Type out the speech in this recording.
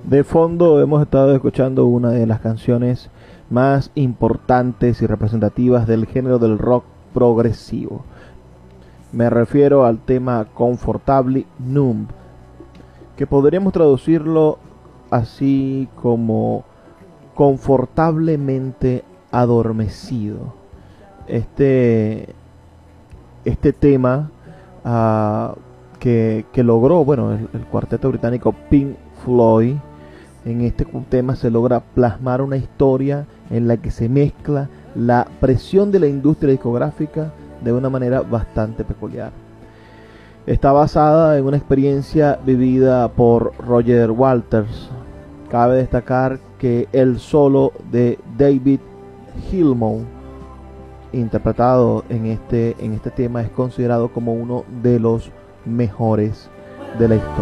De fondo hemos estado escuchando una de las canciones más importantes y representativas del género del rock progresivo. Me refiero al tema Comfortably Numb, que podríamos traducirlo así como confortablemente adormecido. Este, este tema que logró, bueno, el cuarteto británico Pink Floyd. En este tema se logra plasmar una historia en la que se mezcla la presión de la industria discográfica de una manera bastante peculiar. Está basada en una experiencia vivida por Roger Waters. Cabe destacar que el solo de David Gilmour, interpretado en este tema, es considerado como uno de los mejores de la historia.